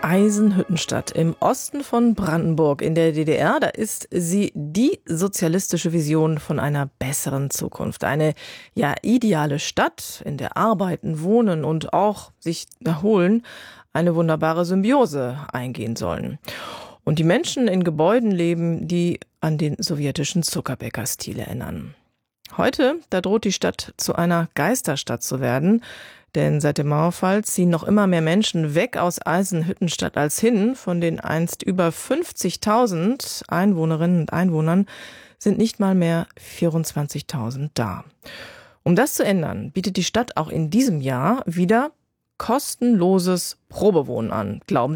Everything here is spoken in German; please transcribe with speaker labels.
Speaker 1: Eisenhüttenstadt im Osten von Brandenburg in der DDR, da ist sie die sozialistische Vision von einer besseren Zukunft. Eine ideale Stadt, in der Arbeiten, Wohnen und auch sich erholen eine wunderbare Symbiose eingehen sollen. Und die Menschen in Gebäuden leben, die an den sowjetischen Zuckerbäckerstil erinnern. Heute, da droht die Stadt zu einer Geisterstadt zu werden, denn seit dem Mauerfall ziehen noch immer mehr Menschen weg aus Eisenhüttenstadt als hin. Von den einst über 50.000 Einwohnerinnen und Einwohnern sind nicht mal mehr 24.000 da. Um das zu ändern, bietet die Stadt auch in diesem Jahr wieder kostenloses Probewohnen an. Glauben